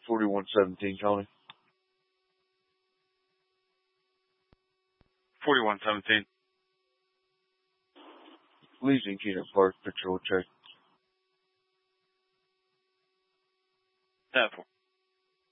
4117, County. 4117. Legion Keener Park, patrol check. 10-4.